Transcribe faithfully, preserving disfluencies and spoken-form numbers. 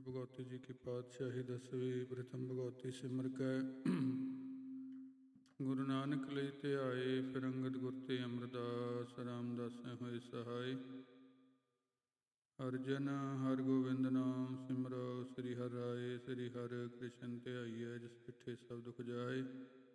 ਭਗਉਤੀ ਜੀ ਕੀ ਪਾਤਸ਼ਾਹੀ ਦਸਵੀਂ। ਪ੍ਰਥਮ ਭਗਉਤੀ ਸਿਮਰ ਕੈ ਗੁਰੂ ਨਾਨਕ ਲਈ ਧਿਆਏ। ਫਿਰ ਅੰਗਦ ਗੁਰ ਤੇ ਅਮਰਦਾਸ ਰਾਮਦਾਸੈ ਹੋਏ ਸਹਾਈ। ਹਰਿ ਜਨ ਹਰਿ ਗੋਬਿੰਦ ਨਾਮ ਸਿਮਰੋ। ਸ੍ਰੀ ਹਰਿ ਰਾਏ ਸ੍ਰੀ ਹਰਿ ਕ੍ਰਿਸ਼ਨ ਧਿਆਈਐ। ਜਿਸ ਪਿੱਠੇ ਸਭ ਦੁਖ ਜਾਏ।